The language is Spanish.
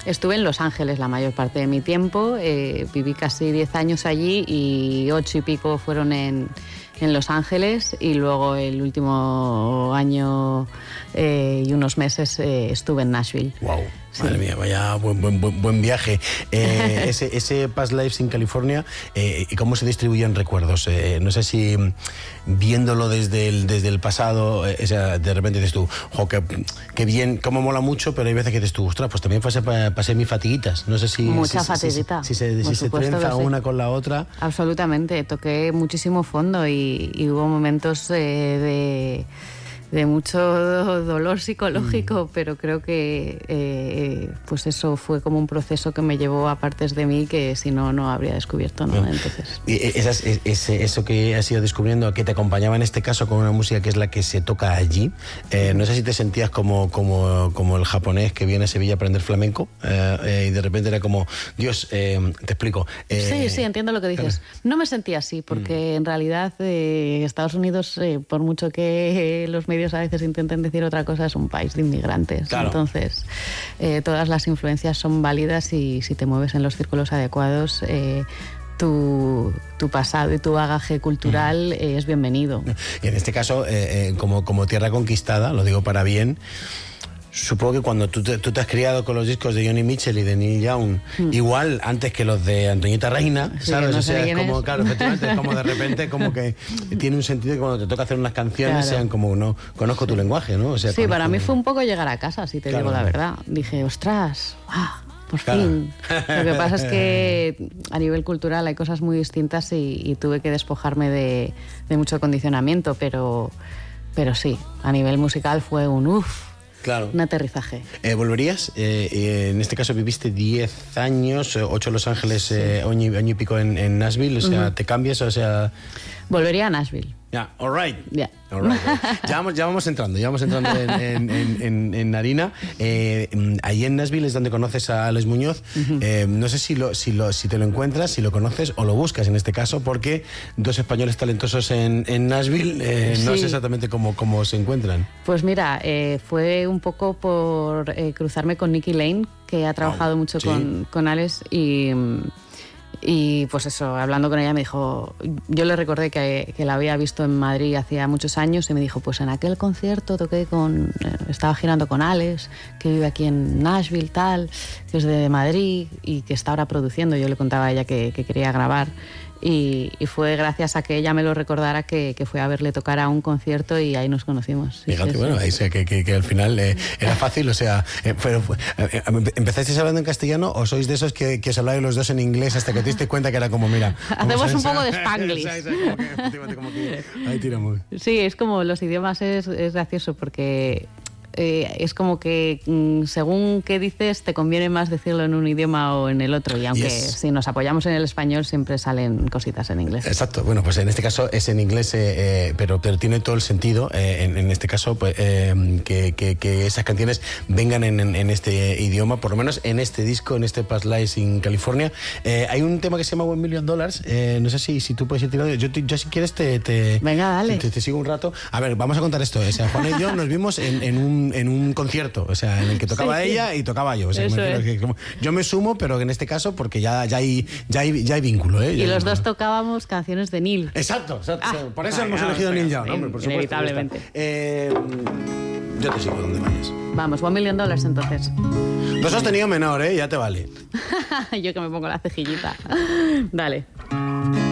Estuve en Los Ángeles la mayor parte de mi tiempo, viví casi 10 años allí y 8 y pico fueron en Los Ángeles, y luego el último año y unos meses estuve en Nashville. Wow. Sí. Madre mía, vaya buen viaje. Ese Past Lives in California, ¿y cómo se distribuyen recuerdos? No sé si viéndolo desde el pasado, o sea, de repente dices tú, qué bien, cómo mola mucho, pero hay veces que dices tú, ostras, pues también pasé mis fatiguitas. No sé si... Mucha fatiguita. Si se trenza una con la otra. Absolutamente, toqué muchísimo fondo y hubo momentos de mucho dolor psicológico, pero creo que pues eso fue como un proceso que me llevó a partes de mí que si no habría descubierto, ¿no? Entonces... Eso que has ido descubriendo, que te acompañaba en este caso con una música que es la que se toca allí, no sé si te sentías como el japonés que viene a Sevilla a aprender flamenco, y de repente era como, Dios, te explico. Sí, entiendo lo que dices. Claro. No me sentía así, porque en realidad Estados Unidos, por mucho que los medios a veces intenten decir otra cosa, es un país de inmigrantes. Claro. Entonces, todas las influencias son válidas y si te mueves en los círculos adecuados, tu pasado y tu bagaje cultural es bienvenido. Y en este caso, como tierra conquistada, lo digo para bien, supongo que cuando tú te has criado con los discos de Joni Mitchell y de Neil Young, igual antes que los de Antoñita Reina, sí, ¿sabes? No, o sea, es como, claro, efectivamente, es como de repente, como que tiene un sentido que cuando te toca hacer unas canciones, claro, sean como, no, conozco tu lenguaje, ¿no? O sea, sí, para mí fue un poco llegar a casa, si te digo la verdad. Dije, ostras, por fin. Lo que pasa es que a nivel cultural hay cosas muy distintas y tuve que despojarme de mucho condicionamiento, pero sí, a nivel musical fue un claro, un aterrizaje. ¿Volverías? En este caso viviste 10 años, 8 en Los Ángeles, sí, año y pico en Nashville, o sea, ¿te cambias? O sea... Volvería a Nashville. Yeah, all right. Yeah. All right. Ya vamos entrando en harina. Ahí en Nashville es donde conoces a Alex Muñoz. No sé si te lo encuentras, si lo conoces o lo buscas en este caso, porque dos españoles talentosos en Nashville, sí, no sé exactamente cómo se encuentran. Pues mira, fue un poco por cruzarme con Nikki Lane, que ha trabajado mucho, sí, con Alex, y pues eso, hablando con ella me dijo, yo le recordé que la había visto en Madrid hacía muchos años y me dijo, pues en aquel concierto estaba girando con Alex, que vive aquí en Nashville, tal, que es de Madrid y que está ahora produciendo. Yo le contaba a ella que quería grabar y fue gracias a que ella me lo recordara que fue a verle tocar a un concierto y ahí nos conocimos. Fíjate, sí, bueno, ahí sé que al final era fácil, o sea, ¿empezasteis hablando en castellano o sois de esos que os habláis los dos en inglés hasta que te diste cuenta que era como, mira... Hacemos un poco de Spanglish. como que ahí tiramos. Sí, es como los idiomas es gracioso porque... es como que según qué dices te conviene más decirlo en un idioma o en el otro, y aunque si nos apoyamos en el español siempre salen cositas en inglés. Exacto, bueno, pues en este caso es en inglés, pero tiene todo el sentido en este caso pues, que esas canciones vengan en este idioma, por lo menos en este disco, en este Past Lives in California. Hay un tema que se llama $1 Million, no sé si tú puedes ir tirando, yo si quieres venga, dale. Te sigo un rato. A ver, vamos a contar esto, o sea, Juan y yo nos vimos en un concierto, o sea, en el que tocaba ella y tocaba yo. O sea, yo me sumo, pero en este caso porque ya hay vínculo, ¿eh? Y los dos tocábamos canciones de Neil. Exacto. Por eso hemos elegido Neil Young, ¿no? Por inevitablemente. Yo te sigo donde vayas. Vamos, $1 Million entonces. Dos sostenido menor, ya te vale. Yo que me pongo la cejillita. Dale.